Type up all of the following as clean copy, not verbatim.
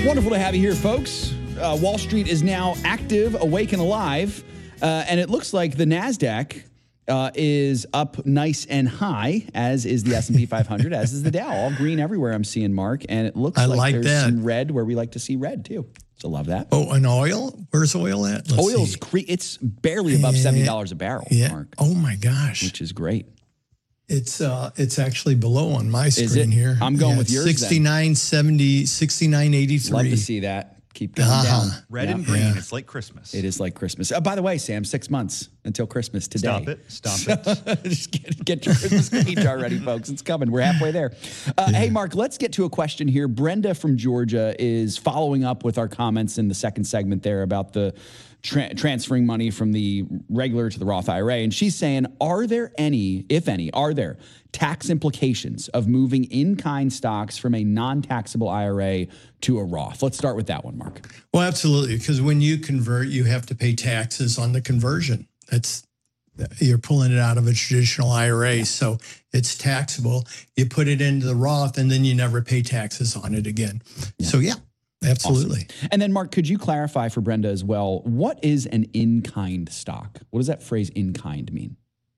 Wonderful to have you here, folks. Wall Street is now active, awake, and alive. And it looks like the NASDAQ is up nice and high, as is the S&P 500, as is the Dow. All green everywhere I'm seeing, Mark. And it looks like there's some red where we like to see red, too. So love that. Oh, and oil? Where's oil at? It's barely above $70 a barrel, Mark. Oh, my gosh. Which is great. It's actually below on my screen here. I'm going with yours. 69.70, 69.83. Love to see that. Keep going down. Red and green. It's like Christmas. It is like Christmas. By the way, Sam, 6 months until Christmas today. Stop it. Just get your Christmas cookie jar ready, folks. It's coming. We're halfway there. Hey, Mark, let's get to a question here. Brenda from Georgia is following up with our comments in the second segment there about the transferring money from the regular to the Roth IRA. And she's saying, are there any, if any, tax implications of moving in-kind stocks from a non-taxable IRA to a Roth? Let's start with that one, Mark. Well, absolutely, because when you convert, you have to pay taxes on the conversion. You're pulling it out of a traditional IRA, so it's taxable. You put it into the Roth, and then you never pay taxes on it again. So, absolutely. Awesome. And then, Mark, could you clarify for Brenda as well, what is an in-kind stock? What does that phrase in-kind mean?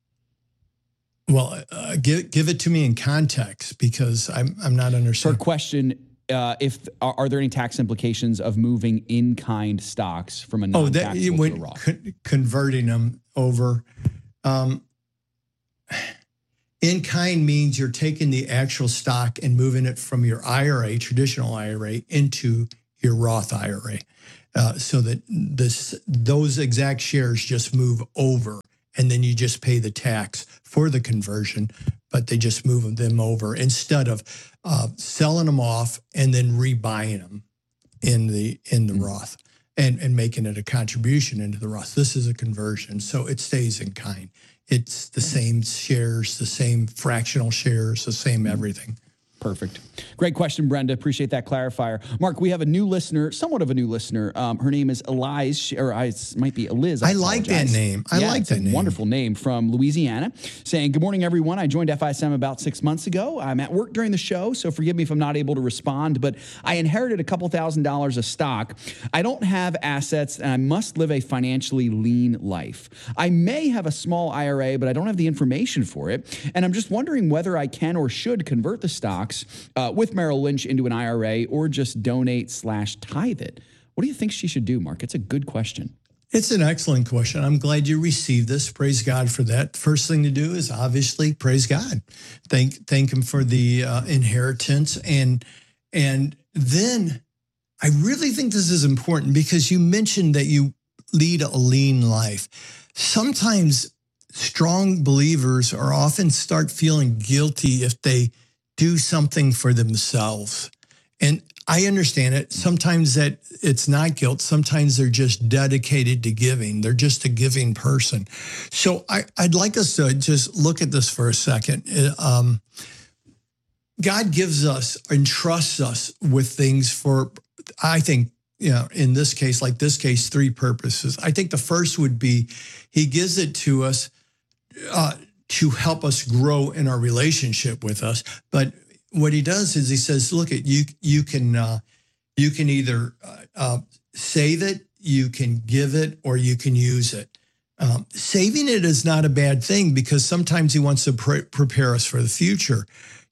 Well, give it to me in context, because I'm not understanding. Her question, are there any tax implications of moving in-kind stocks from a non-taxable to a Roth? Converting them over. In-kind means you're taking the actual stock and moving it from your IRA, traditional IRA, into your Roth IRA, so that those exact shares just move over, and then you just pay the tax for the conversion, but they just move them over instead of selling them off and then rebuying them in the Roth and making it a contribution into the Roth. This is a conversion, so it stays in kind. It's the same shares, the same fractional shares, the same everything. Perfect. Great question, Brenda. Appreciate that clarifier. Mark, we have a new listener, somewhat of a new listener. Her name is Eliz, or it might be Eliz. I like that name. I like that name. Wonderful name, from Louisiana, saying, good morning, everyone. I joined FISM about 6 months ago. I'm at work during the show, so forgive me if I'm not able to respond, but I inherited a couple $1,000s of stock. I don't have assets, and I must live a financially lean life. I may have a small IRA, but I don't have the information for it, and I'm just wondering whether I can or should convert the stocks with Merrill Lynch into an IRA, or just donate/tithe it. What do you think she should do, Mark? It's a good question. It's an excellent question. I'm glad you received this. Praise God for that. First thing to do is obviously praise God. Thank Him for the inheritance. And then I really think this is important, because you mentioned that you lead a lean life. Sometimes strong believers are often start feeling guilty if they do something for themselves. And I understand it. Sometimes that it's not guilt. Sometimes they're just dedicated to giving. They're just a giving person. So I'd like us to just look at this for a second. God gives us and trusts us with things for, I think, in this case, like this case, 3 purposes. I think the first would be He gives it to us to help us grow in our relationship with us. But what He does is He says, look, you can either save it, you can give it, or you can use it. Saving it is not a bad thing, because sometimes He wants to prepare us for the future.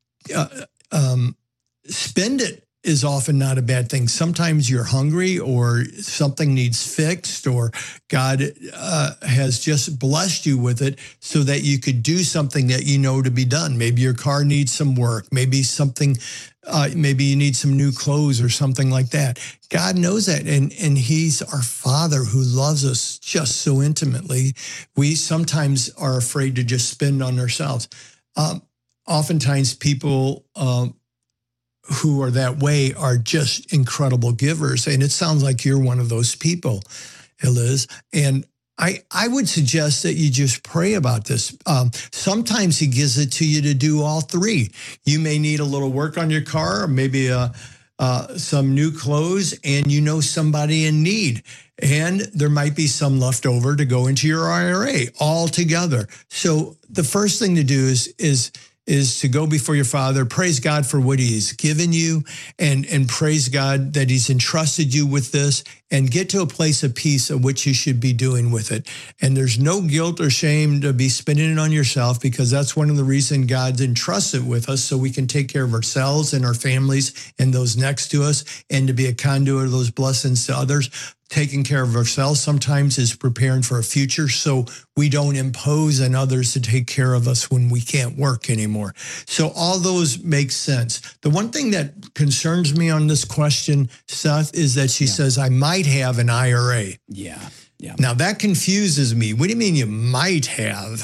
Spend it is often not a bad thing. Sometimes you're hungry, or something needs fixed, or God has just blessed you with it so that you could do something that you know to be done. Maybe your car needs some work. Maybe maybe you need some new clothes or something like that. God knows that, and He's our Father who loves us just so intimately. We sometimes are afraid to just spend on ourselves. Oftentimes people who are that way are just incredible givers. And it sounds like you're one of those people, Eliz. And I would suggest that you just pray about this. Sometimes He gives it to you to do all 3. You may need a little work on your car, or maybe some new clothes, and you know somebody in need. And there might be some left over to go into your IRA all together. So the first thing to do is is to go before your Father, praise God for what He's given you, and praise God that He's entrusted you with this, and get to a place of peace of which you should be doing with it. And there's no guilt or shame to be spending it on yourself, because that's one of the reasons God's entrusted with us, so we can take care of ourselves and our families and those next to us, and to be a conduit of those blessings to others. Taking care of ourselves sometimes is preparing for a future, so we don't impose on others to take care of us when we can't work anymore. So all those make sense. The one thing that concerns me on this question, Seth, is that she says, I might have an IRA. Yeah. Now that confuses me. What do you mean you might have?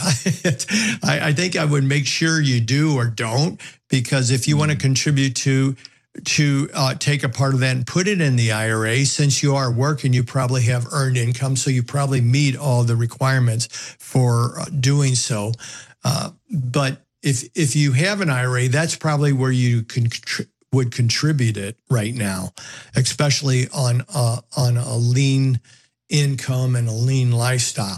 I think I would make sure you do or don't, because if you want to contribute to take a part of that and put it in the IRA, since you are working, you probably have earned income, so you probably meet all the requirements for doing so. But if you have an IRA, that's probably where you would contribute it right now, especially on a lean income and a lean lifestyle.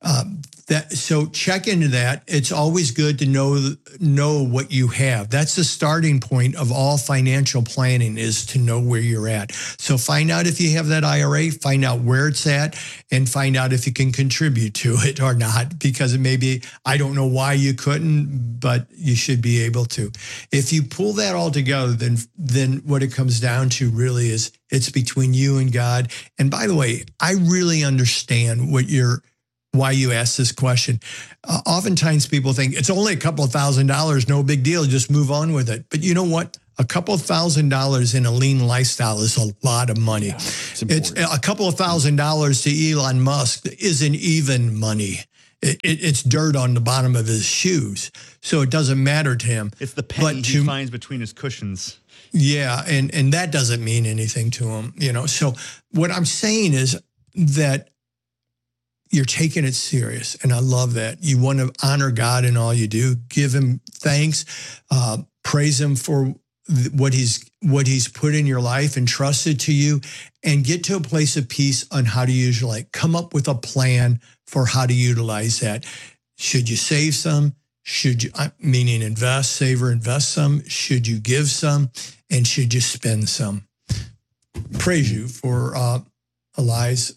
So check into that. It's always good to know what you have. That's the starting point of all financial planning, is to know where you're at. So find out if you have that IRA, find out where it's at, and find out if you can contribute to it or not, because it may be, I don't know why you couldn't, but you should be able to. If you pull that all together, then what it comes down to really is it's between you and God. And by the way, I really understand why you ask this question. Oftentimes people think it's only a couple of $1,000s, no big deal, just move on with it. But you know what? A couple of $1,000s in a lean lifestyle is a lot of money. Yeah, it's a couple of $1,000s to Elon Musk isn't even money. It's dirt on the bottom of his shoes. So it doesn't matter to him. It's the penny he finds between his cushions. Yeah, and that doesn't mean anything to him, So what I'm saying is that you're taking it serious, and I love that. You want to honor God in all you do. Give Him thanks, praise Him for what He's put in your life and trusted to you, and get to a place of peace on how to use your life. Come up with a plan for how to utilize that. Should you save some? Should you, meaning invest, save or invest some? Should you give some? And should you spend some? Praise you for Eliza,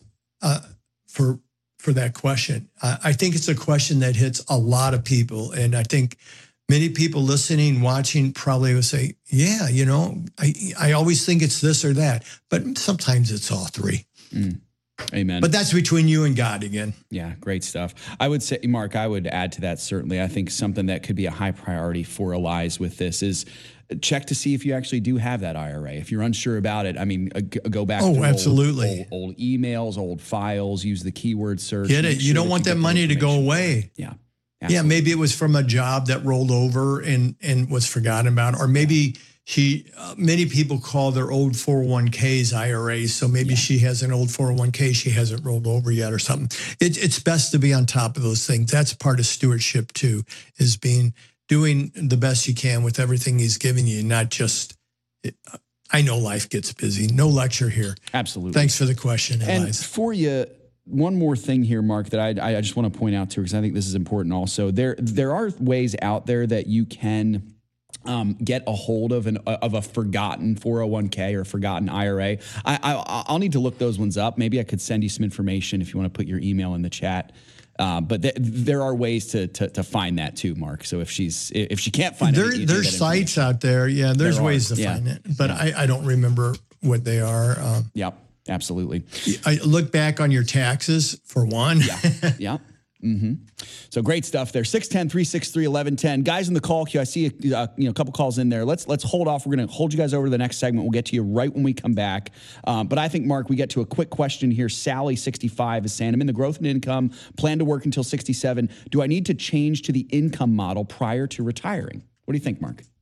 for that question. I think it's a question that hits a lot of people. And I think many people listening, watching probably will say, yeah, I always think it's this or that, but sometimes it's all three. Amen. But that's between you and God again. Yeah, great stuff. I would say, Mark, I would add to that certainly. I think something that could be a high priority for Eliza with this is check to see if you actually do have that IRA. If you're unsure about it, go back to absolutely. old emails, old files, use the keyword search. Get it. You don't want that money to go away. Yeah. Absolutely. Yeah, maybe it was from a job that rolled over and was forgotten about, or maybe many people call their old 401ks IRAs. So maybe she has an old 401k she hasn't rolled over yet or something. It's best to be on top of those things. That's part of stewardship too, is doing the best you can with everything He's given you, not just, I know life gets busy. No lecture here. Absolutely. Thanks for the question, Eliza. And for you, one more thing here, Mark, that I just want to point out too, because I think this is important also. There are ways out there that you can get a hold of a forgotten 401k or forgotten IRA. I'll need to look those ones up. Maybe I could send you some information if you want to put your email in the chat. But there are ways to find that too, Mark. So if she can't find it, there's sites out there. Yeah, there's ways to find it, but I don't remember what they are. Yep, absolutely. I look back on your taxes for one. Yeah. Mm-hmm. So great stuff there. 610-363-1110. Guys in the call queue, I see a couple calls in there. Let's hold off. We're going to hold you guys over to the next segment. We'll get to you right when we come back. But I think, Mark, we get to a quick question here. Sally, 65, is saying, I'm in the growth and income, plan to work until 67. Do I need to change to the income model prior to retiring? What do you think, Mark?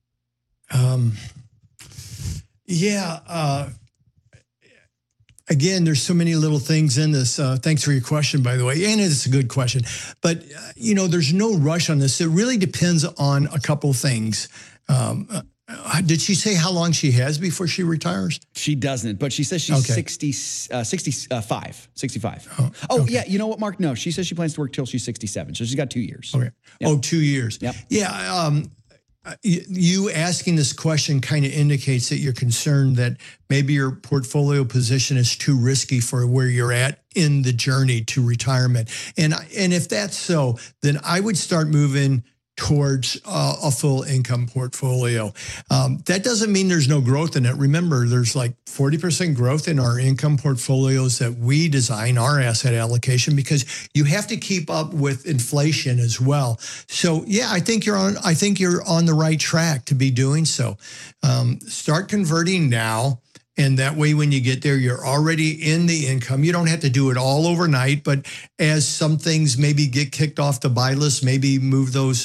Again, there's so many little things in this. Thanks for your question, by the way. And it's a good question. But, there's no rush on this. It really depends on a couple of things. Did she say how long she has before she retires? She doesn't, but she says she's 65. Oh, okay. Yeah. You know what, Mark? No, she says she plans to work till she's 67. So she's got 2 years. Okay. Yep. 2 years. Yep. Yeah. you asking this question kind of indicates that you're concerned that maybe your portfolio position is too risky for where you're at in the journey to retirement. And if that's so, then I would start moving towards a full income portfolio. That doesn't mean there's no growth in it. Remember, there's like 40% growth in our income portfolios that we design, our asset allocation, because you have to keep up with inflation as well. So yeah, I think you're on the right track to be doing so. Start converting now. And that way, when you get there, you're already in the income. You don't have to do it all overnight, but as some things maybe get kicked off the buy list, maybe move those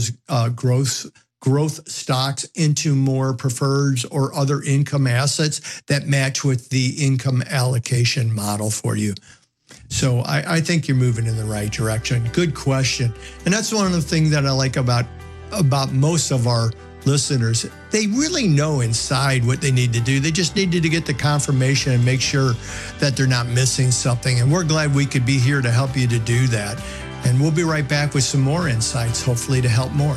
growth stocks into more preferreds or other income assets that match with the income allocation model for you. So I think you're moving in the right direction. Good question. And that's one of the things that I like about most of our listeners. They really know inside what they need to do. They just needed to get the confirmation and make sure that they're not missing something. And we're glad we could be here to help you to do that. And we'll be right back with some more insights, hopefully to help more.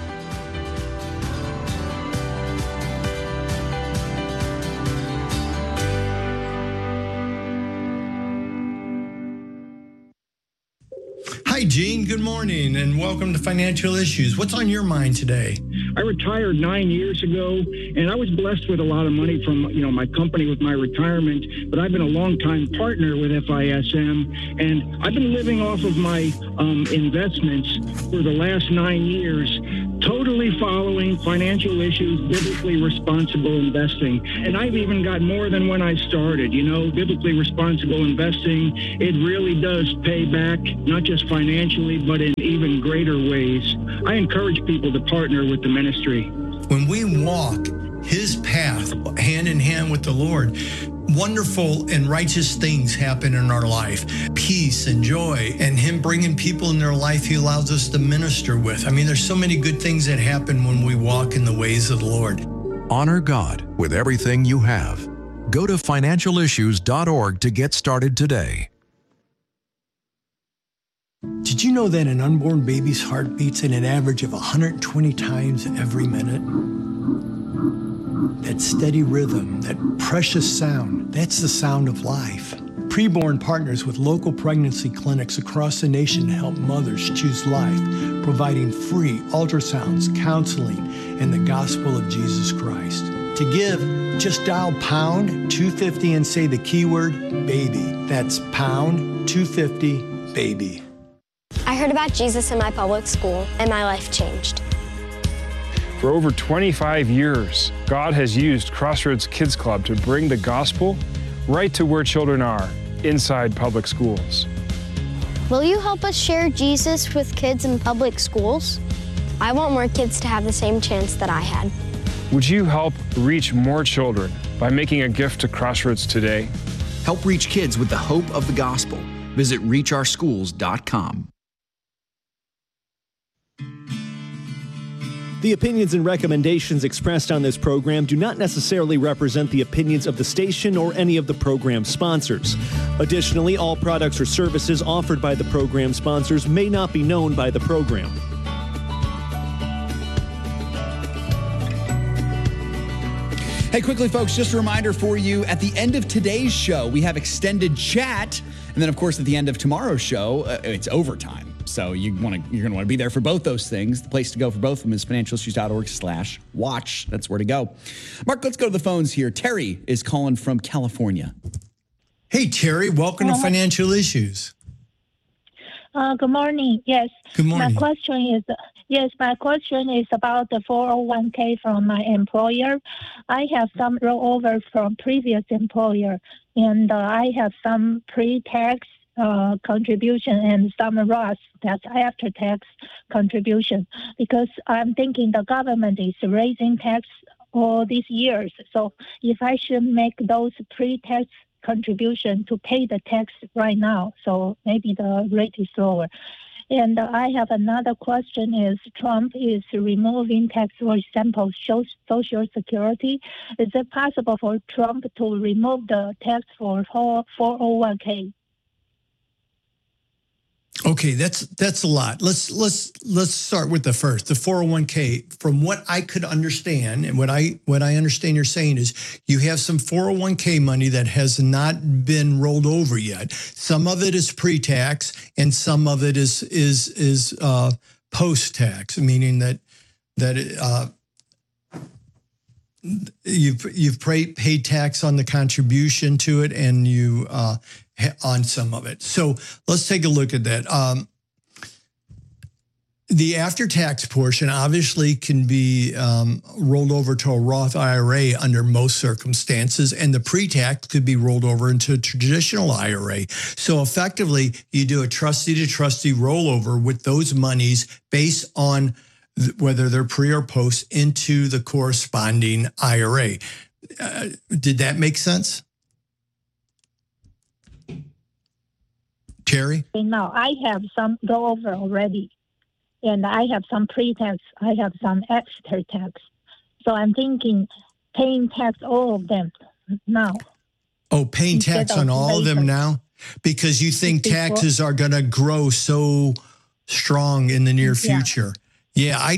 Hi, Gene. Good morning and welcome to Financial Issues. What's on your mind today? I retired 9 years ago, and I was blessed with a lot of money from, my company with my retirement, but I've been a longtime partner with FISM, and I've been living off of my investments for the last 9 years, totally following Financial Issues, biblically responsible investing. And I've even got more than when I started. Biblically responsible investing, it really does pay back, not just financially, but in even greater ways. I encourage people to partner with the ministry. When we walk his path hand in hand with the Lord, wonderful and righteous things happen in our life. Peace and joy, and him bringing people in their life he allows us to minister with. I mean, there's so many good things that happen when we walk in the ways of the Lord. Honor God with everything you have. Go to financialissues.org to get started today. Did you know that an unborn baby's heart beats at an average of 120 times every minute? That steady rhythm, that precious sound, that's the sound of life. Preborn partners with local pregnancy clinics across the nation to help mothers choose life, providing free ultrasounds, counseling, and the gospel of Jesus Christ. To give, just dial pound 250 and say the keyword baby. That's pound 250 baby. I heard about Jesus in my public school, and my life changed. For over 25 years, God has used Crossroads Kids Club to bring the gospel right to where children are, inside public schools. Will you help us share Jesus with kids in public schools? I want more kids to have the same chance that I had. Would you help reach more children by making a gift to Crossroads today? Help reach kids with the hope of the gospel. Visit reachOurSchools.com. The opinions and recommendations expressed on this program do not necessarily represent the opinions of the station or any of the program sponsors. Additionally, all products or services offered by the program sponsors may not be known by the program. Hey, quickly, folks, just a reminder for you, at the end of today's show, we have extended chat. And then, of course, at the end of tomorrow's show, it's overtime. So you're going to want to be there for both those things. The place to go for both of them is financialissues.org/watch. That's where to go. Mark, let's go to the phones here. Terry is calling from California. Hey, Terry, welcome to Financial Issues. Good morning. Yes. Good morning. My question is about the 401k from my employer. I have some rollover from previous employer, and I have some pre-tax contribution and some Roth, that's after-tax contribution, because I'm thinking the government is raising tax all these years. So if I should make those pre-tax contribution to pay the tax right now, so maybe the rate is lower. And I have another question is, Trump is removing tax, for example, Social Security. Is it possible for Trump to remove the tax for 401k? Okay, that's a lot. Let's start with the first, the 401k. From what I could understand, and what I understand you're saying is you have some 401k money that has not been rolled over yet. Some of it is pre-tax, and some of it is post-tax, meaning that you've paid tax on the contribution to it, and you on some of it. So let's take a look at that. The after-tax portion obviously can be rolled over to a Roth IRA under most circumstances, and the pre-tax could be rolled over into a traditional IRA. So effectively, you do a trustee-to-trustee rollover with those monies based on whether they're pre or post into the corresponding IRA. Did that make sense? Terry? No, I have some rollover already, and I have some pre-tax. I have some after tax. So I'm thinking paying tax all of them now. Oh, paying tax on all of them now? Because you think taxes are going to grow so strong in the near future. Yeah, I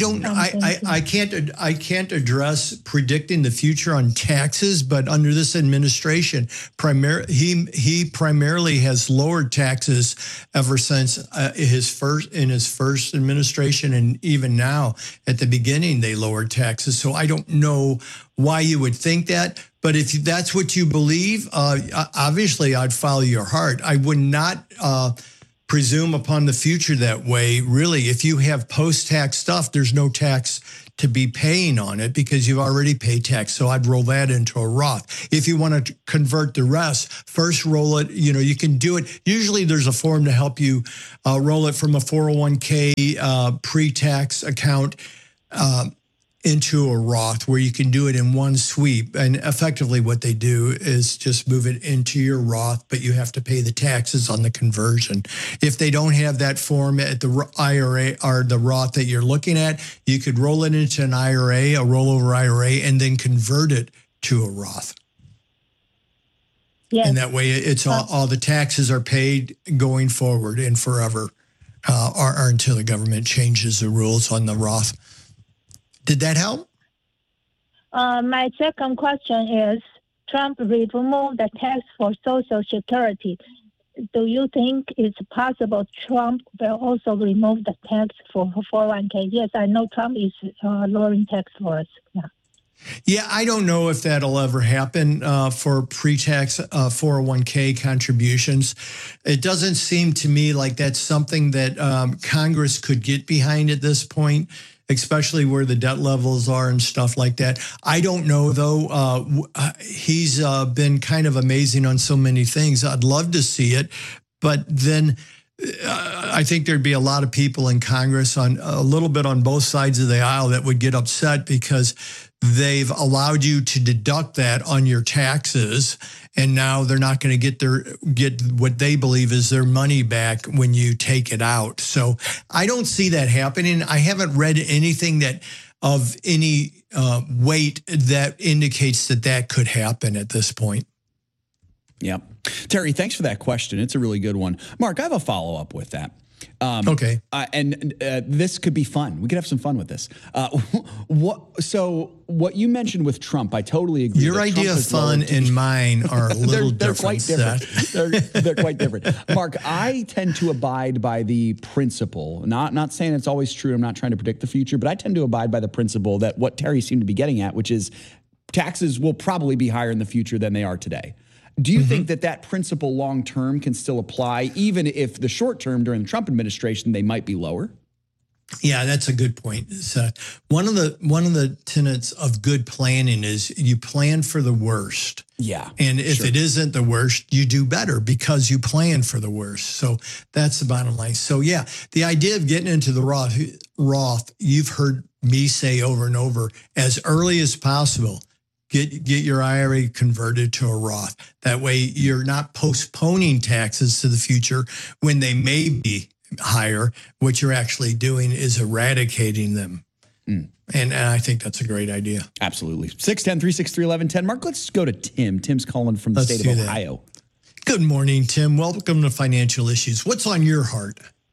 can't address predicting the future on taxes, but under this administration, he primarily has lowered taxes ever since his first administration, and even now at the beginning they lowered taxes. So I don't know why you would think that, but if that's what you believe, obviously I'd follow your heart. I would not presume upon the future that way. Really, if you have post-tax stuff, there's no tax to be paying on it because you've already paid tax. So I'd roll that into a Roth. If you want to convert the rest, first roll it. You can do it. Usually there's a form to help you roll it from a 401k pre-tax account into a Roth, where you can do it in one sweep. And effectively what they do is just move it into your Roth, but you have to pay the taxes on the conversion. If they don't have that form at the IRA or the Roth that you're looking at, you could roll it into an IRA, a rollover IRA, and then convert it to a Roth. Yes. And that way it's all the taxes are paid going forward and forever, or until the government changes the rules on the Roth. Did that help? My second question is, Trump removed the tax for Social Security. Do you think it's possible Trump will also remove the tax for 401k? Yes, I know Trump is lowering tax for us. Yeah, I don't know if that'll ever happen for pre-tax 401k contributions. It doesn't seem to me like that's something that Congress could get behind at this point, especially where the debt levels are and stuff like that. I don't know, though. He's been kind of amazing on so many things. I'd love to see it. But then I think there'd be a lot of people in Congress on a little bit on both sides of the aisle that would get upset because they've allowed you to deduct that on your taxes, and now they're not going to get what they believe is their money back when you take it out. So I don't see that happening. I haven't read anything that of any weight that indicates that could happen at this point. Yep. Terry, thanks for that question. It's a really good one. Mark, I have a follow-up with that. Okay. And this could be fun. We could have some fun with this. What you mentioned with Trump, I totally agree. Your idea of fun and mine are a little they're different. Quite different. They're quite different. Mark, I tend to abide by the principle, not saying it's always true. I'm not trying to predict the future, but I tend to abide by the principle that what Terry seemed to be getting at, which is taxes will probably be higher in the future than they are today. Do you think that principle long-term can still apply, even if the short-term during the Trump administration, they might be lower? Yeah, that's a good point. One of the tenets of good planning is you plan for the worst. Yeah. And if it isn't the worst, you do better because you plan for the worst. So that's the bottom line. So yeah, the idea of getting into the Roth, you've heard me say over and over, as early as possible, get your IRA converted to a Roth. That way you're not postponing taxes to the future when they may be higher. What you're actually doing is eradicating them. And I think that's a great idea. Absolutely. 610-363-1110. Mark, let's go to Tim. Tim's calling from the state of Ohio. Good morning, Tim. Welcome to Financial Issues. What's on your heart?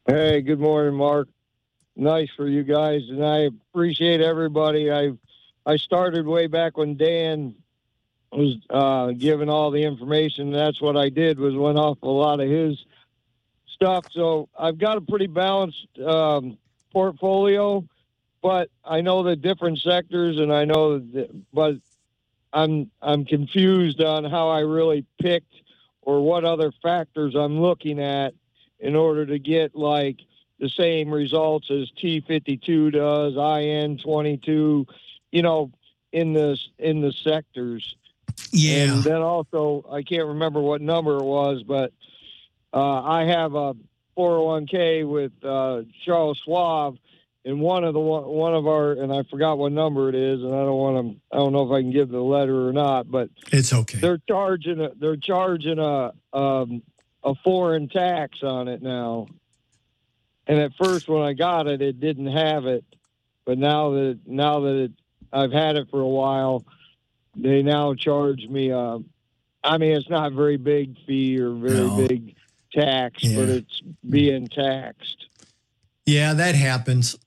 Hey, good morning, Mark. Nice for you guys, and I appreciate everybody. I started way back when Dan was giving all the information. That's what I did, was went off a lot of his stuff. So I've got a pretty balanced portfolio, but I know the different sectors, and I know but I'm confused on how I really picked or what other factors I'm looking at in order to get like the same results as T52 does, IN22, you know, in the sectors. Yeah. And then also, I can't remember what number it was, but I have a 401k with Charles Schwab, and one of our, and I forgot what number it is, and I don't know if I can give the letter or not, but it's okay. They're charging a foreign tax on it now. And at first, when I got it, it didn't have it, but now that I've had it for a while, they now charge me. I mean, it's not a very big fee or very big tax, but it's being taxed. Yeah, that happens.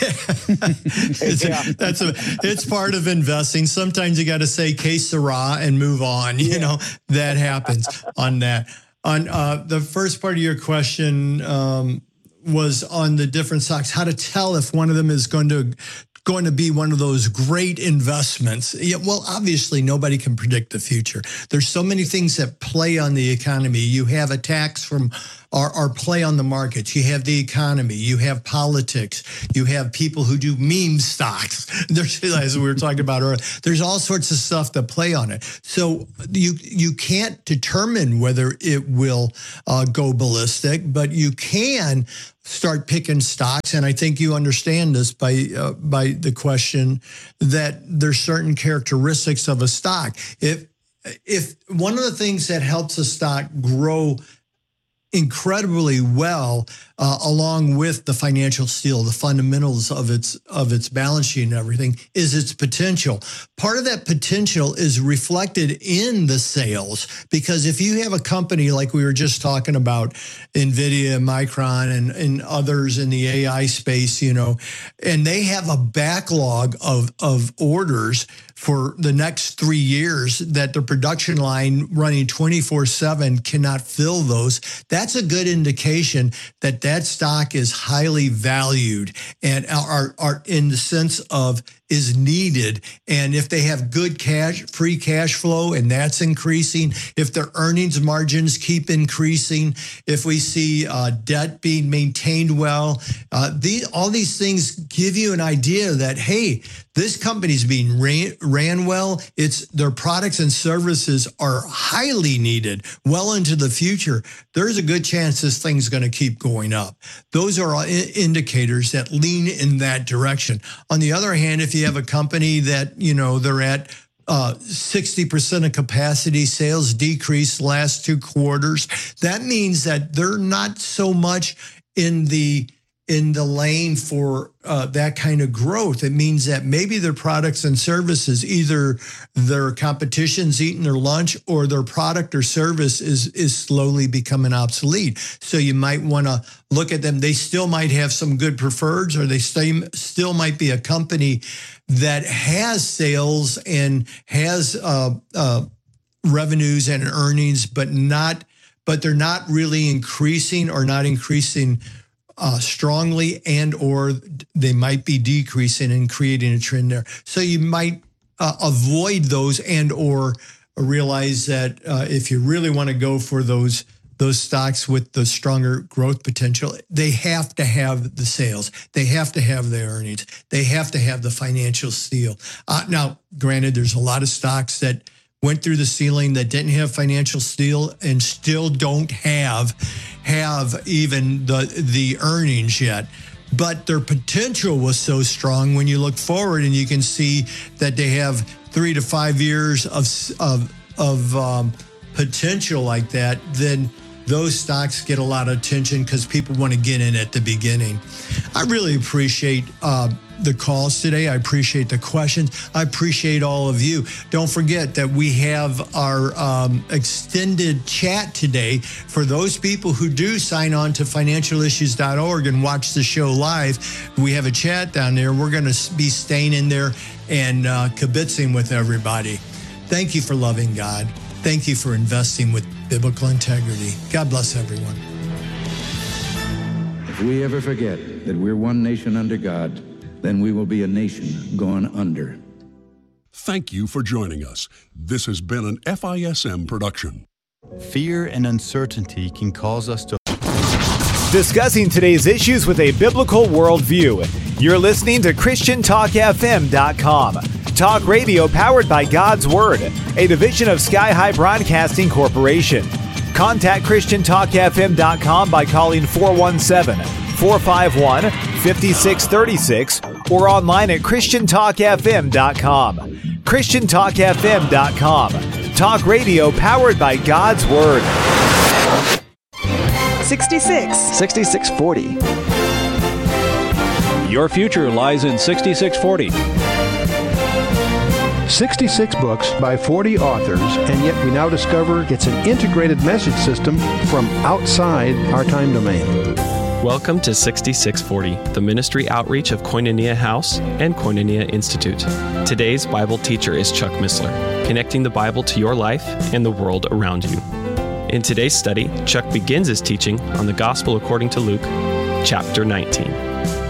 It's part of investing. Sometimes you got to say que sera and move on. You know, that happens on that. On the first part of your question was on the different stocks, how to tell if one of them is going to be one of those great investments. Yeah, well, obviously, nobody can predict the future. There's so many things that play on the economy. You have attacks from our play on the markets. You have the economy. You have politics. You have people who do meme stocks. There's, as we were talking about earlier, there's all sorts of stuff that play on it. So you can't determine whether it will go ballistic, but you can start picking stocks. And I think you understand this by the question that there's certain characteristics of a stock. If one of the things that helps a stock grow incredibly well, along with the financial steel, the fundamentals of its balance sheet and everything, is its potential. Part of that potential is reflected in the sales, because if you have a company like we were just talking about, NVIDIA, Micron, and others in the AI space, you know, and they have a backlog of orders for the next 3 years that the production line running 24/7 cannot fill those, that's a good indication that that stock is highly valued and are in the sense of is needed. And if they have good free cash flow, and that's increasing, if their earnings margins keep increasing, if we see debt being maintained well, all these things give you an idea that, hey, this company's being ran well. Their products and services are highly needed well into the future. There's a good chance this thing's going to keep going up. Those are all indicators that lean in that direction. On the other hand, if you have a company that, you know, they're at 60% of capacity, sales decreased the last 2 quarters, that means that they're not so much in the lane for that kind of growth. It means that maybe their products and services, either their competition's eating their lunch or their product or service is slowly becoming obsolete. So you might want to look at them. They still might have some good preferreds, or they still might be a company that has sales and has revenues and earnings, but they're not really increasing or not increasing strongly, and or they might be decreasing and creating a trend there. So you might avoid those, and or realize that if you really want to go for those stocks with the stronger growth potential, they have to have the sales, they have to have the earnings, they have to have the financial steel. Now, granted, there's a lot of stocks that went through the ceiling that didn't have financial steel and still don't have even the earnings yet. But their potential was so strong when you look forward and you can see that they have 3 to 5 years of potential like that, then those stocks get a lot of attention because people want to get in at the beginning. I really appreciate the calls today. I appreciate the questions. I appreciate all of you. Don't forget that we have our extended chat today for those people who do sign on to financialissues.org and watch the show live. We have a chat down there. We're going to be staying in there and kibitzing with everybody. Thank you for loving God. Thank you for investing with biblical integrity. God bless everyone. If we ever forget that we're one nation under God, then we will be a nation going under. Thank you for joining us. This has been an FISM production. Fear and uncertainty can cause us to... Discussing today's issues with a biblical worldview. You're listening to ChristianTalkFM.com. Talk radio powered by God's Word, a division of Sky High Broadcasting Corporation. Contact ChristianTalkFM.com by calling 417-451-5636 or online at ChristianTalkFM.com. ChristianTalkFM.com. Talk radio powered by God's Word. 6640. Your future lies in 6640. 66 books by 40 authors, and yet we now discover it's an integrated message system from outside our time domain. Welcome to 6640, the ministry outreach of Koinonia House and Koinonia Institute. Today's Bible teacher is Chuck Missler, connecting the Bible to your life and the world around you. In today's study, Chuck begins his teaching on the Gospel according to Luke, chapter 19.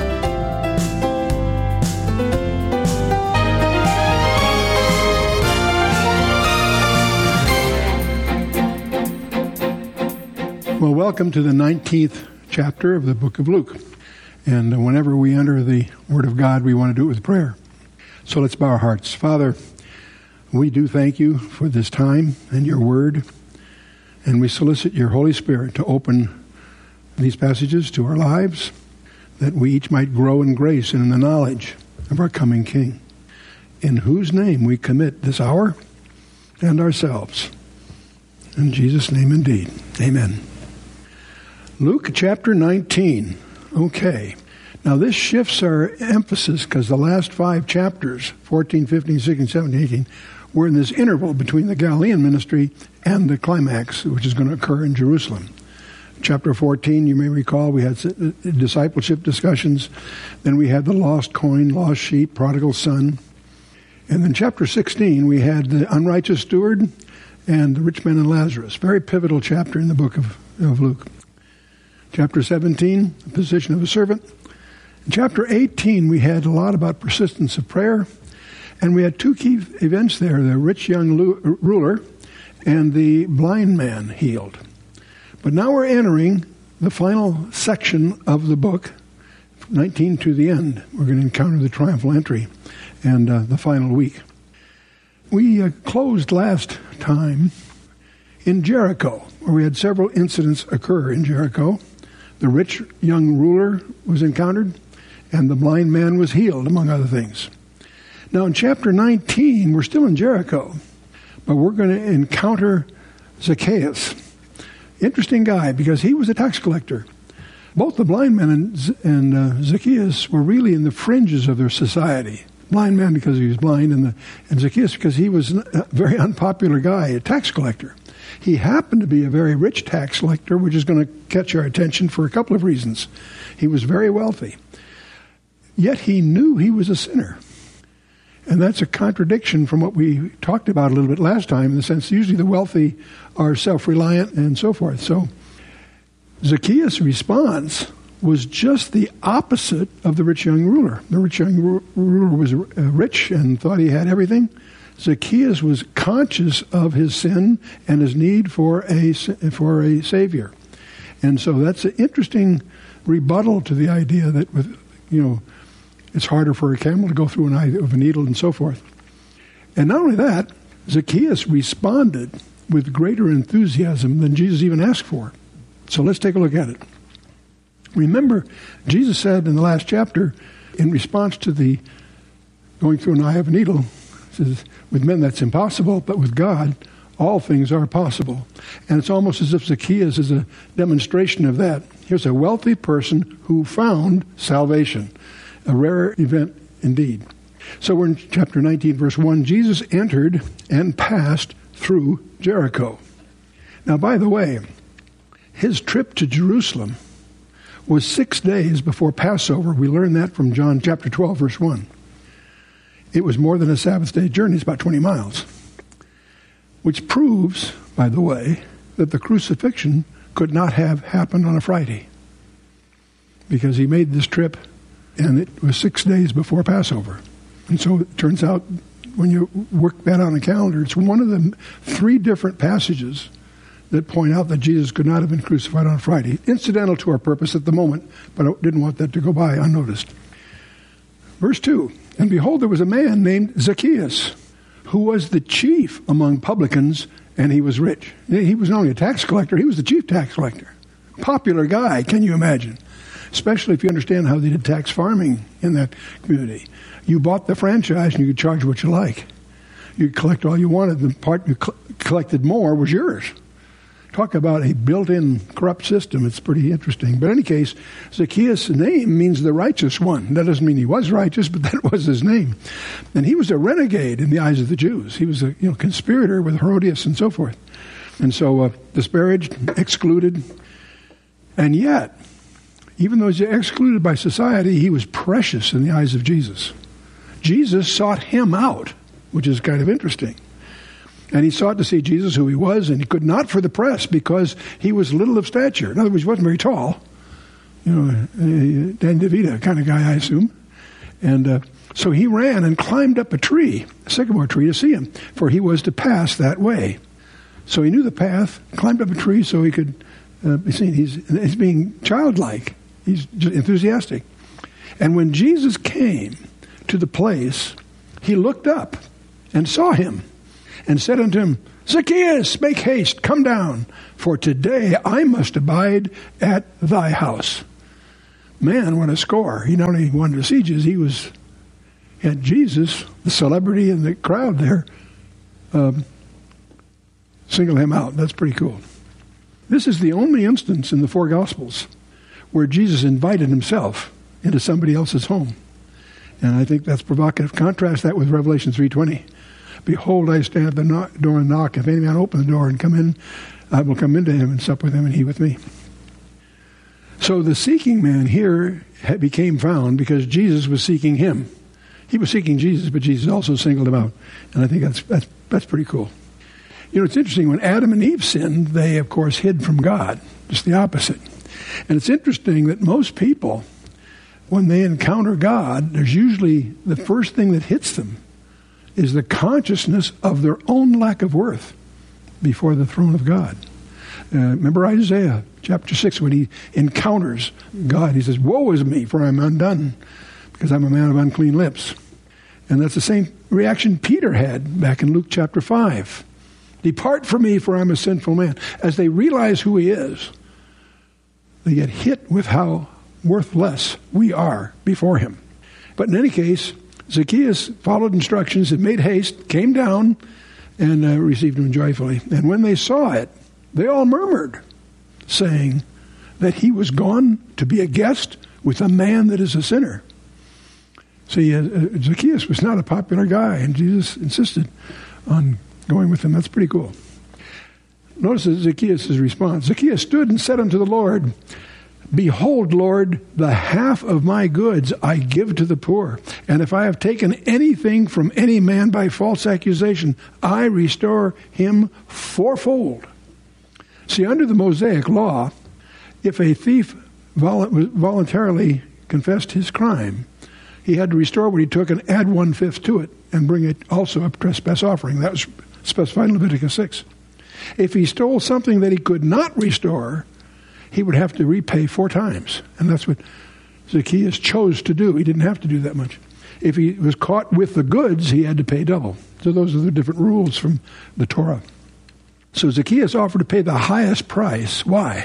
Well, welcome to the 19th chapter of the book of Luke. And whenever we enter the Word of God, we want to do it with prayer. So let's bow our hearts. Father, we do thank you for this time and your Word. And we solicit your Holy Spirit to open these passages to our lives, that we each might grow in grace and in the knowledge of our coming King, in whose name we commit this hour and ourselves. In Jesus' name indeed. Amen. Luke chapter 19. Okay. Now this shifts our emphasis because the last 5 chapters, 14, 15, 16, 17, 18, were in this interval between the Galilean ministry and the climax, which is going to occur in Jerusalem. Chapter 14, you may recall, we had discipleship discussions. Then we had the lost coin, lost sheep, prodigal son. And then chapter 16, we had the unrighteous steward and the rich man and Lazarus. Very pivotal chapter in the book of Luke. Chapter 17, the position of a servant. In chapter 18, we had a lot about persistence of prayer. And we had 2 key events there, the rich young ruler and the blind man healed. But now we're entering the final section of the book, 19 to the end. We're going to encounter the triumphal entry and the final week. We closed last time in Jericho, where we had several incidents occur in Jericho. The rich young ruler was encountered, and the blind man was healed, among other things. Now in chapter 19, we're still in Jericho, but we're going to encounter Zacchaeus. Interesting guy, because he was a tax collector. Both the blind man and Zacchaeus were really in the fringes of their society. Blind man because he was blind, and Zacchaeus because he was a very unpopular guy, a tax collector. He happened to be a very rich tax collector, which is going to catch our attention for a couple of reasons. He was very wealthy. Yet he knew he was a sinner. And that's a contradiction from what we talked about a little bit last time, in the sense usually the wealthy are self-reliant and so forth. So Zacchaeus' response was just the opposite of the rich young ruler. The rich young ruler was rich and thought he had everything. Zacchaeus was conscious of his sin and his need for a savior. And so that's an interesting rebuttal to the idea that it's harder for a camel to go through an eye of a needle and so forth. And not only that, Zacchaeus responded with greater enthusiasm than Jesus even asked for. So let's take a look at it. Remember, Jesus said in the last chapter, in response to the going through an eye of a needle, he says, with men that's impossible, but with God, all things are possible. And it's almost as if Zacchaeus is a demonstration of that. Here's a wealthy person who found salvation. A rare event indeed. So we're in chapter 19, verse 1. Jesus entered and passed through Jericho. Now, by the way, his trip to Jerusalem was 6 days before Passover. We learn that from John chapter 12, verse 1. It was more than a Sabbath day journey. It's about 20 miles. Which proves, by the way, that the crucifixion could not have happened on a Friday. Because he made this trip, and it was 6 days before Passover. And so it turns out, when you work that on a calendar, it's one of the 3 different passages that point out that Jesus could not have been crucified on Friday. Incidental to our purpose at the moment, but I didn't want that to go by unnoticed. Verse 2, and behold, there was a man named Zacchaeus, who was the chief among publicans, and he was rich. He was not only a tax collector, he was the chief tax collector. Popular guy, can you imagine? Especially if you understand how they did tax farming in that community. You bought the franchise and you could charge what you like. You could collect all you wanted. The part you collected more was yours. Talk about a built-in corrupt system. It's pretty interesting. But in any case, Zacchaeus' name means the righteous one. That doesn't mean he was righteous, but that was his name. And he was a renegade in the eyes of the Jews. He was a conspirator with Herodias and so forth. And so disparaged, excluded. And yet, even though he was excluded by society, he was precious in the eyes of Jesus. Jesus sought him out, which is kind of interesting. And he sought to see Jesus, who he was, and he could not for the press because he was little of stature. In other words, he wasn't very tall. Dan DeVita kind of guy, I assume. And so he ran and climbed up a tree, a sycamore tree, to see him, for he was to pass that way. So he knew the path, climbed up a tree so he could be seen. He's being childlike. He's just enthusiastic. And when Jesus came to the place, he looked up and saw him, and said unto him, Zacchaeus, make haste, come down, for today I must abide at thy house. Man, what a score. He not only wanted to see Jesus, he had Jesus, the celebrity in the crowd there, single him out. That's pretty cool. This is the only instance in the 4 Gospels where Jesus invited himself into somebody else's home. And I think that's provocative. Contrast that with Revelation 3:20. Behold, I stand at the door and knock. If any man open the door and come in, I will come into him and sup with him and he with me. So the seeking man here became found because Jesus was seeking him. He was seeking Jesus, but Jesus also singled him out. And I think that's pretty cool. It's interesting. When Adam and Eve sinned, they, of course, hid from God. Just the opposite. And it's interesting that most people, when they encounter God, there's usually the first thing that hits them is the consciousness of their own lack of worth before the throne of God. Remember Isaiah chapter 6, when he encounters God, he says, woe is me, for I'm undone, because I'm a man of unclean lips. And that's the same reaction Peter had back in Luke chapter 5. Depart from me, for I'm a sinful man. As they realize who he is, they get hit with how worthless we are before him. But in any case, Zacchaeus followed instructions and made haste, came down, and received him joyfully. And when they saw it, they all murmured, saying that he was gone to be a guest with a man that is a sinner. See, Zacchaeus was not a popular guy, and Jesus insisted on going with him. That's pretty cool. Notice Zacchaeus' response. Zacchaeus stood and said unto the Lord, Behold, Lord, the half of my goods I give to the poor. And if I have taken anything from any man by false accusation, I restore him fourfold. See, under the Mosaic law, if a thief voluntarily confessed his crime, he had to restore what he took and add 1/5 to it and bring it also a trespass offering. That was specified in Leviticus 6. If he stole something that he could not restore, he would have to repay 4 times. And that's what Zacchaeus chose to do. He didn't have to do that much. If he was caught with the goods, he had to pay double. So those are the different rules from the Torah. So Zacchaeus offered to pay the highest price. Why?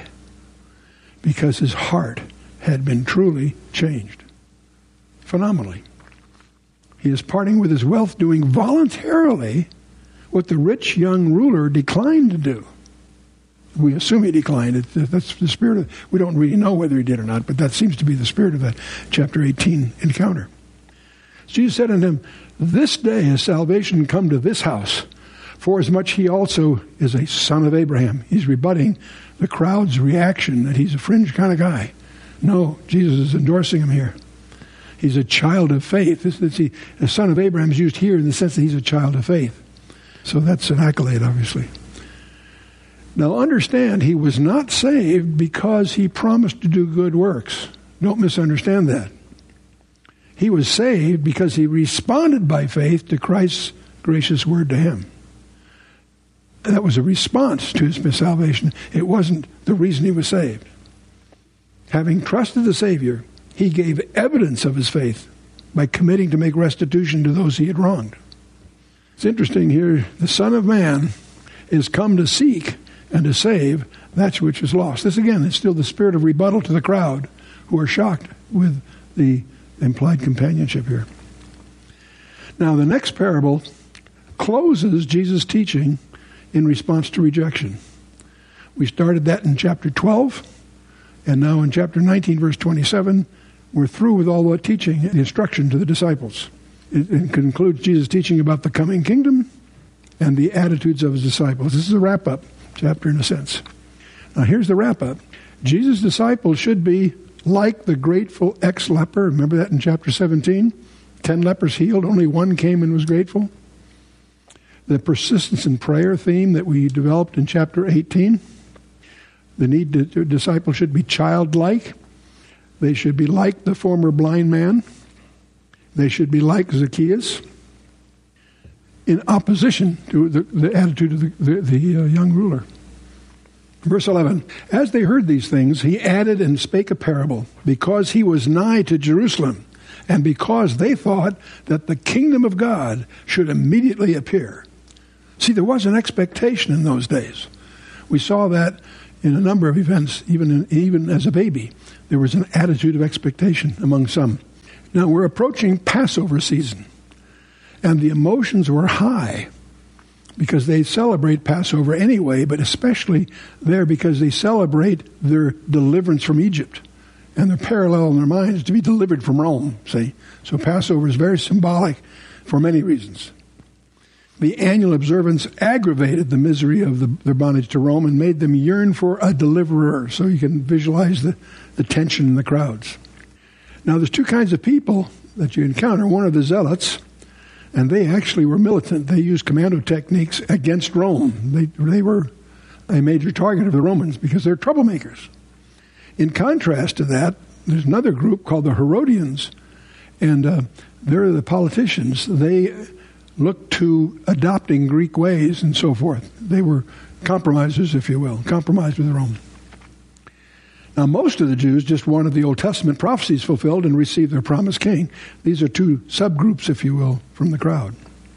Because his heart had been truly changed. Phenomenally. He is parting with his wealth, doing voluntarily what the rich young ruler declined to do. We assume he declined. That's the spirit of, we don't really know whether he did or not, but that seems to be the spirit of that chapter 18 encounter. Jesus said unto him, this day has salvation come to this house, for as much he also is a son of Abraham. He's rebutting the crowd's reaction that he's a fringe kind of guy. No, Jesus is endorsing him here. He's a child of faith. A son of Abraham is used here in the sense that he's a child of faith. So that's an accolade, obviously. Now understand, he was not saved because he promised to do good works. Don't misunderstand that. He was saved because he responded by faith to Christ's gracious word to him. That was a response to his salvation. It wasn't the reason he was saved. Having trusted the Savior, he gave evidence of his faith by committing to make restitution to those he had wronged. It's interesting here, the Son of Man is come to seek and to save that which is lost. This, again, is still the spirit of rebuttal to the crowd who are shocked with the implied companionship here. Now, the next parable closes Jesus' teaching in response to rejection. We started that in chapter 12, and now in chapter 19, verse 27, we're through with all the teaching and instruction to the disciples. It concludes Jesus' teaching about the coming kingdom and the attitudes of his disciples. This is a wrap-up chapter in a sense. Now here's the wrap-up. Jesus' disciples should be like the grateful ex-leper. Remember that in chapter 17? 10 lepers healed, only one came and was grateful. The persistence in prayer theme that we developed in chapter 18. The need to disciples should be childlike. They should be like the former blind man. They should be like Zacchaeus, in opposition to the attitude of the young ruler. Verse 11, as they heard these things, he added and spake a parable, because he was nigh to Jerusalem, and because they thought that the kingdom of God should immediately appear. See, there was an expectation in those days. We saw that in a number of events, even as a baby. There was an attitude of expectation among some. Now, we're approaching Passover season, and the emotions were high because they celebrate Passover anyway, but especially there because they celebrate their deliverance from Egypt. And they're parallel in their minds to be delivered from Rome, see? So Passover is very symbolic for many reasons. The annual observance aggravated the misery of their bondage to Rome and made them yearn for a deliverer. So you can visualize the tension in the crowds. Now, there's two kinds of people that you encounter. One are the zealots, and they actually were militant. They used commando techniques against Rome. They were a major target of the Romans because they're troublemakers. In contrast to that, there's another group called the Herodians, and they're the politicians. They looked to adopting Greek ways and so forth. They were compromisers, if you will, compromised with Rome. Now, most of the Jews just wanted the Old Testament prophecies fulfilled and received their promised king. These are two subgroups, if you will, from the crowd.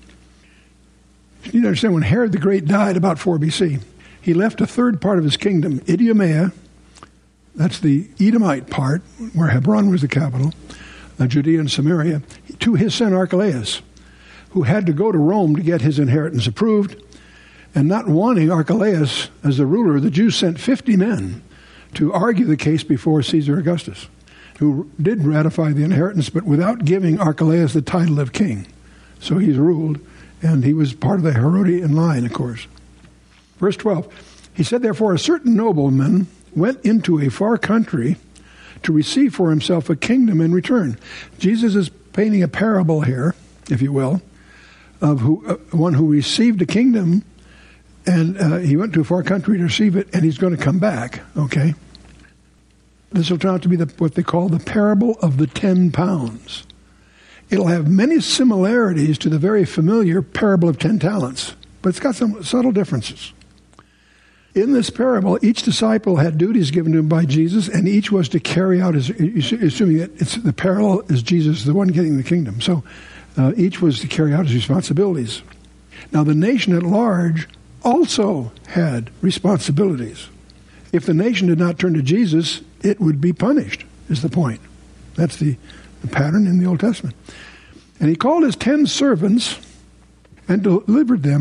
You need to understand, when Herod the Great died about 4 BC, he left a third part of his kingdom, Idumea, that's the Edomite part, where Hebron was the capital, Judea and Samaria, to his son Archelaus, who had to go to Rome to get his inheritance approved. And not wanting Archelaus as the ruler, the Jews sent 50 men to argue the case before Caesar Augustus, who did ratify the inheritance, but without giving Archelaus the title of king. So he's ruled, and he was part of the Herodian line, of course. Verse 12, he said, therefore, a certain nobleman went into a far country to receive for himself a kingdom in return. Jesus is painting a parable here, if you will, of one who received a kingdom, and he went to a far country to receive it, and he's going to come back, okay? This will turn out to be what they call the parable of the 10 pounds. It'll have many similarities to the very familiar parable of 10 talents, but it's got some subtle differences. In this parable, each disciple had duties given to him by Jesus, and each was to carry out his, assuming that the parallel is Jesus, the one getting the kingdom. So each was to carry out his responsibilities. Now, the nation at large also had responsibilities. If the nation did not turn to Jesus, it would be punished, is the point. That's the pattern in the Old Testament. And he called his 10 servants and delivered them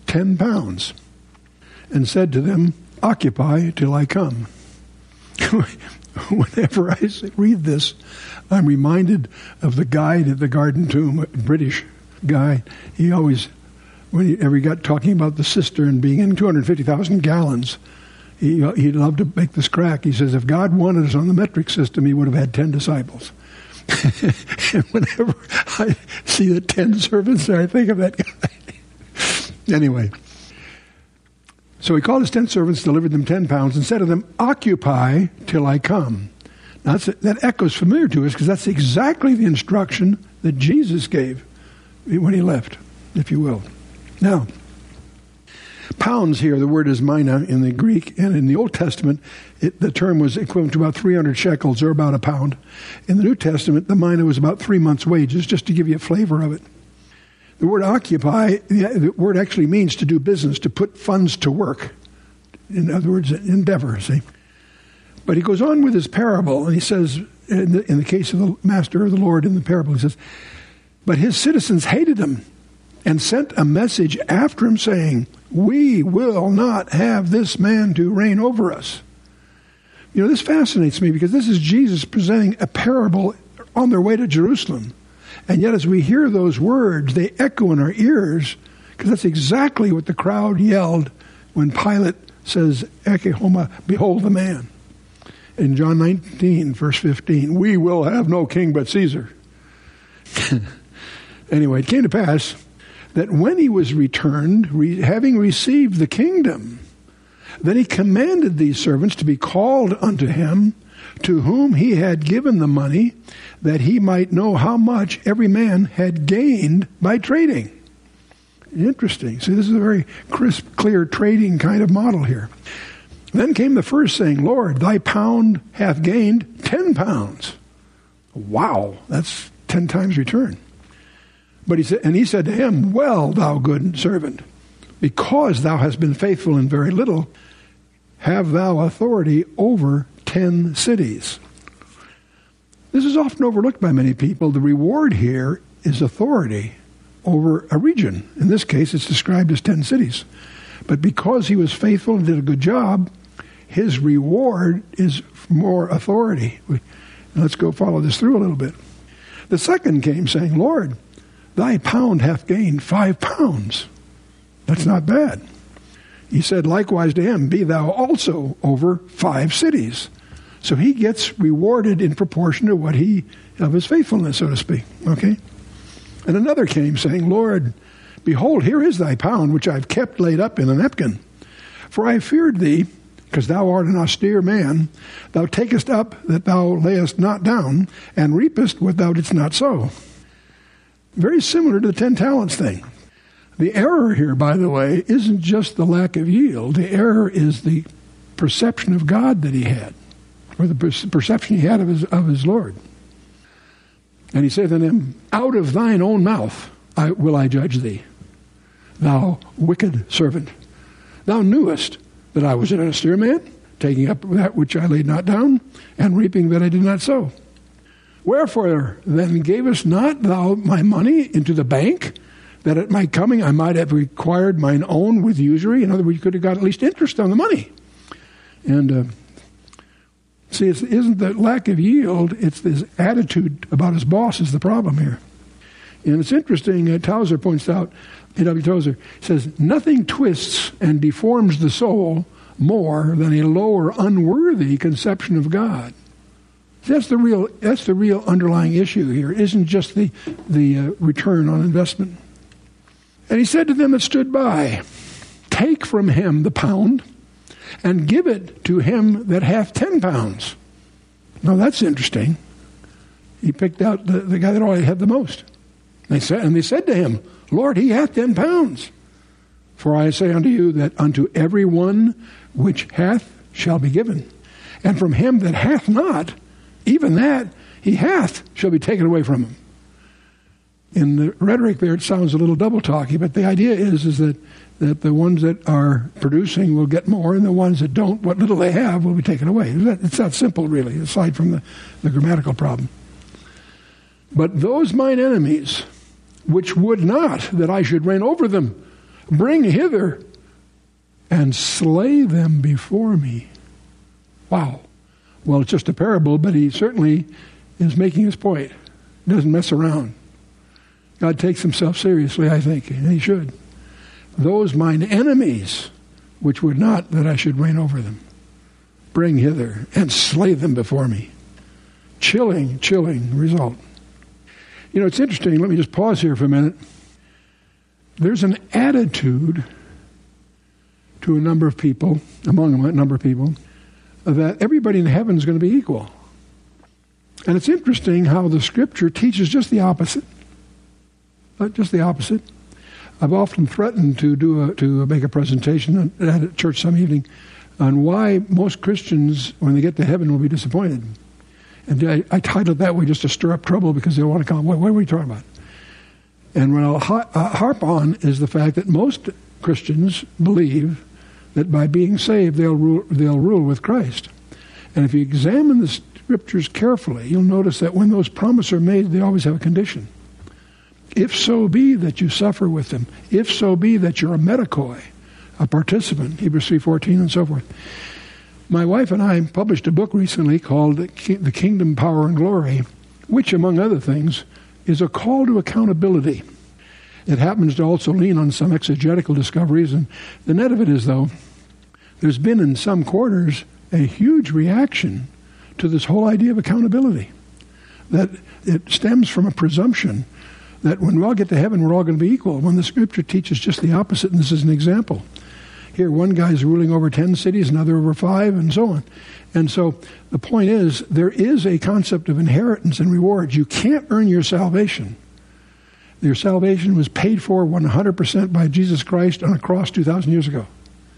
10 pounds, and said to them, occupy till I come. Whenever I read this, I'm reminded of the guide at the Garden Tomb, a British guy. He always, whenever he got talking about the cistern being in 250,000 gallons, he loved to make this crack. He says, if God wanted us on the metric system, he would have had 10 disciples. And whenever I see the 10 servants there, I think of that guy. Anyway, so he called his 10 servants, delivered them 10 pounds, and said to them, occupy till I come. Now that echoes familiar to us because that's exactly the instruction that Jesus gave when he left, if you will. Now, pounds here, the word is mina in the Greek, and in the Old Testament, the term was equivalent to about 300 shekels, or about a pound. In the New Testament, the mina was about 3 months' wages, just to give you a flavor of it. The word occupy, the word actually means to do business, to put funds to work. In other words, endeavor, see. But he goes on with his parable, and he says, in the case of the master or the Lord in the parable, he says, but his citizens hated him and sent a message after him saying, we will not have this man to reign over us. You know, this fascinates me because this is Jesus presenting a parable on their way to Jerusalem. And yet as we hear those words, they echo in our ears because that's exactly what the crowd yelled when Pilate says, Ecce homo, behold the man. In John 19, verse 15, we will have no king but Caesar. Anyway, it came to pass that when he was returned, having received the kingdom, then he commanded these servants to be called unto him, to whom he had given the money, that he might know how much every man had gained by trading. Interesting. See, this is a very crisp, clear trading kind of model here. Then came the first saying, Lord, thy pound hath gained 10 pounds. Wow, that's 10 times return. But he said to him, well, thou good servant, because thou hast been faithful in very little, have thou authority over 10 cities. This is often overlooked by many people. The reward here is authority over a region. In this case, it's described as 10 cities. But because he was faithful and did a good job, his reward is more authority. Let's go follow this through a little bit. The second came saying, Lord, thy pound hath gained 5 pounds. That's not bad. He said likewise to him, be thou also over 5 cities. So he gets rewarded in proportion to what of his faithfulness, so to speak. Okay? And another came saying, Lord, behold, here is thy pound, which I've kept laid up in a napkin. For I feared thee, because thou art an austere man. Thou takest up that thou layest not down, and reapest what thou didst not sow. Very similar to the 10 talents thing. The error here, by the way, isn't just the lack of yield. The error is the perception of God that he had, or the perception he had of his Lord. And he said to him, out of thine own mouth will I judge thee, thou wicked servant. Thou knewest that I was an austere man, taking up that which I laid not down, and reaping that I did not sow. Wherefore then gavest not thou my money into the bank, that at my coming I might have required mine own with usury? In other words, you could have got at least interest on the money. And see, it isn't the lack of yield, it's this attitude about his boss is the problem here. And it's interesting, Tozer points out, A.W. Tozer says, nothing twists and deforms the soul more than a low or unworthy conception of God. That's the real underlying issue here. It isn't just the return on investment. And he said to them that stood by, take from him the pound, and give it to him that hath 10 pounds. Now that's interesting. He picked out the guy that already had the most. They said to him, Lord, he hath 10 pounds. For I say unto you that unto every one which hath shall be given. And from him that hath not, even that he hath shall be taken away from him. In the rhetoric there, it sounds a little double-talky, but the idea is that the ones that are producing will get more, and the ones that don't, what little they have, will be taken away. It's that simple, really, aside from the grammatical problem. But those mine enemies, which would not that I should reign over them, Bring hither and slay them before me. Wow. Well, it's just a parable, but he certainly is making his point. He doesn't mess around. God takes himself seriously, I think, and he should. Those mine enemies, which would not that I should reign over them, bring hither and slay them before me. Chilling result. You know, it's interesting. Let me just pause here for a minute. There's an attitude to a number of people, among a number of people, that everybody in heaven is going to be equal. And it's interesting how the Scripture teaches just the opposite. Just the opposite. I've often threatened to make a presentation at a church some evening on why most Christians, when they get to heaven, will be disappointed. And I titled it that way just to stir up trouble because they want to come. What are we talking about? And what I'll harp on is the fact that most Christians believe that by being saved they'll rule with Christ. And if you examine the Scriptures carefully, you'll notice that when those promises are made, they always have a condition. If so be that you suffer with them, if so be that you're a medikoi, a participant, Hebrews 3:14 and so forth. My wife and I published a book recently called The Kingdom, Power, and Glory, which, among other things, is a call to accountability. It happens to also lean on some exegetical discoveries, and the net of it is, though, there's been in some quarters a huge reaction to this whole idea of accountability. That it stems from a presumption that when we all get to heaven, we're all going to be equal, when the Scripture teaches just the opposite, and this is an example. Here, one guy's ruling over 10 cities, another over 5, and so on. And so the point is, there is a concept of inheritance and rewards. You can't earn your salvation. Your salvation was paid for 100% by Jesus Christ on a cross 2,000 years ago.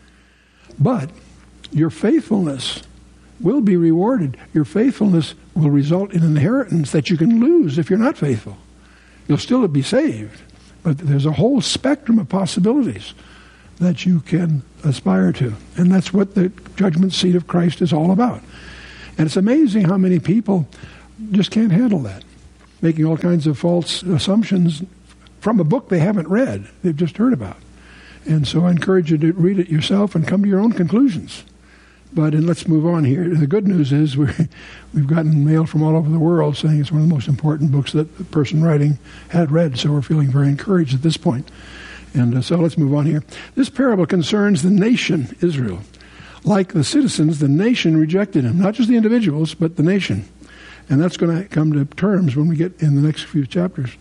But your faithfulness will be rewarded. Your faithfulness will result in an inheritance that you can lose if you're not faithful. You'll still be saved, but there's a whole spectrum of possibilities that you can aspire to. And that's what the judgment seat of Christ is all about. And it's amazing how many people just can't handle that, making all kinds of false assumptions from a book they haven't read, they've just heard about. And so I encourage you to read it yourself and come to your own conclusions. But let's move on here. The good news is we've gotten mail from all over the world saying it's one of the most important books that the person writing had read, so we're feeling very encouraged at this point. And so let's move on here. This parable concerns the nation, Israel. Like the citizens, the nation rejected him. Not just the individuals, but the nation. And that's going to come to terms when we get in the next few chapters.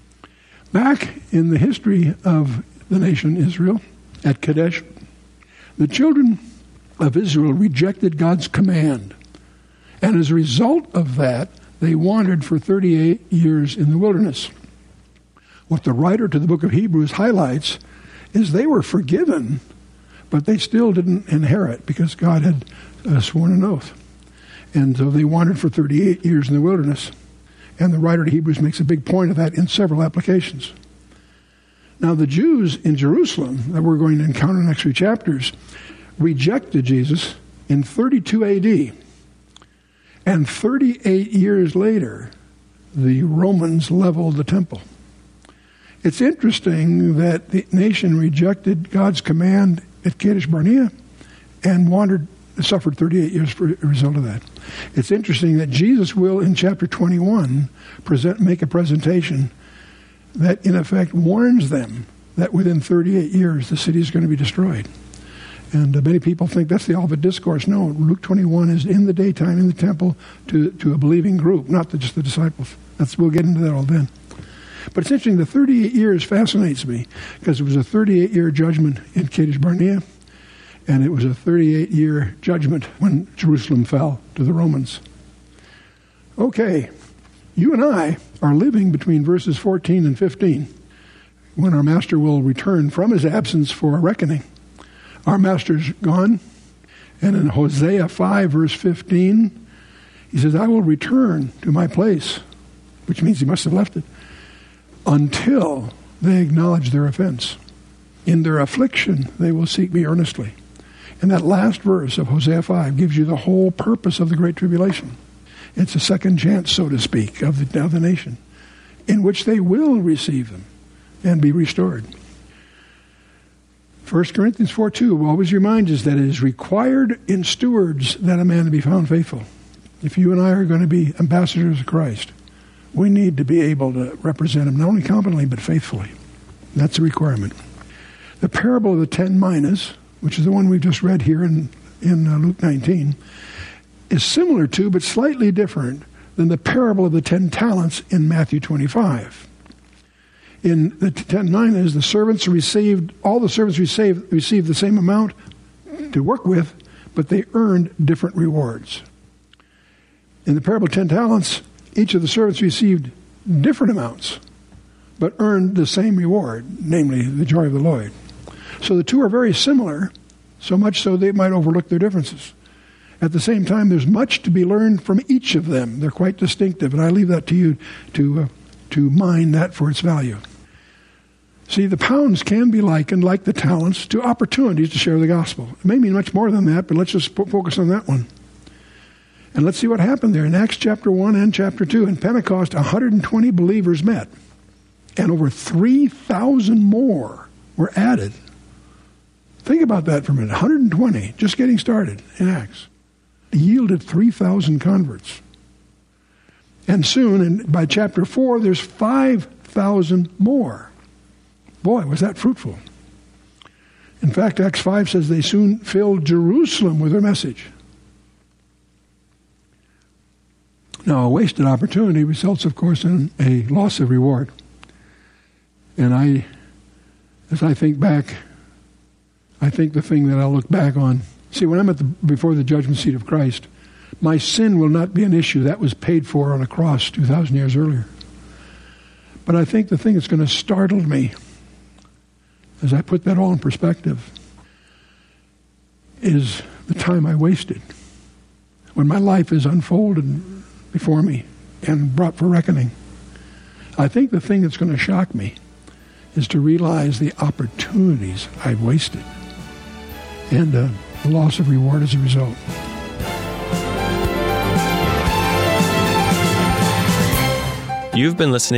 Back in the history of the nation Israel, at Kadesh, the children of Israel rejected God's command. And as a result of that, they wandered for 38 years in the wilderness. What the writer to the book of Hebrews highlights is they were forgiven, but they still didn't inherit because God had sworn an oath. And so they wandered for 38 years in the wilderness. And the writer to Hebrews makes a big point of that in several applications. Now, the Jews in Jerusalem that we're going to encounter in the next few chapters rejected Jesus in 32 AD. And 38 years later, the Romans leveled the temple. It's interesting that the nation rejected God's command at Kadesh Barnea and suffered 38 years for a result of that. It's interesting that Jesus will, in chapter 21, make a presentation that, in effect, warns them that within 38 years the city is going to be destroyed. And many people think that's the Olivet Discourse. No, Luke 21 is in the daytime in the temple to a believing group, not just the disciples. We'll get into that all then. But it's interesting, the 38 years fascinates me because it was a 38-year judgment in Kadesh Barnea, and it was a 38-year judgment when Jerusalem fell to the Romans. Okay, you and I are living between verses 14 and 15 when our master will return from his absence for a reckoning. Our master's gone, and in Hosea 5, verse 15, he says, I will return to my place, which means he must have left it, until they acknowledge their offense. In their affliction, they will seek me earnestly. And that last verse of Hosea 5 gives you the whole purpose of the Great Tribulation. It's a second chance, so to speak, of the nation, in which they will receive them and be restored. 1 Corinthians 4:2 always reminds us that it is required in stewards that a man be found faithful. If you and I are going to be ambassadors of Christ, we need to be able to represent him not only competently but faithfully. That's a requirement. The parable of the 10 minas, which is the one we've just read here in Luke 19, is similar to but slightly different than the parable of the 10 talents in Matthew 25. In the 10 minas, all the servants received the same amount to work with, but they earned different rewards. In the parable of 10 talents, each of the servants received different amounts, but earned the same reward, namely the joy of the Lord. So the two are very similar, so much so they might overlook their differences. At the same time, there's much to be learned from each of them. They're quite distinctive, and I leave that to you to mine that for its value. See, the pounds can be likened, like the talents, to opportunities to share the gospel. It may mean much more than that, but let's just focus on that one. And let's see what happened there. In Acts chapter 1 and chapter 2, in Pentecost, 120 believers met, and over 3,000 more were added. Think about that for a minute. 120, just getting started in Acts, yielded 3,000 converts. And soon, and by chapter 4, there's 5,000 more. Boy, was that fruitful. In fact, Acts 5 says they soon filled Jerusalem with their message. Now, a wasted opportunity results, of course, in a loss of reward. And as I think back, I think the thing that I'll look back on, see, when I'm before the judgment seat of Christ, my sin will not be an issue. That was paid for on a cross 2,000 years earlier. But I think the thing that's going to startle me, as I put that all in perspective, is the time I wasted. When my life is unfolded before me and brought for reckoning, I think the thing that's going to shock me is to realize the opportunities I've wasted and the loss of reward as a result. You've been listening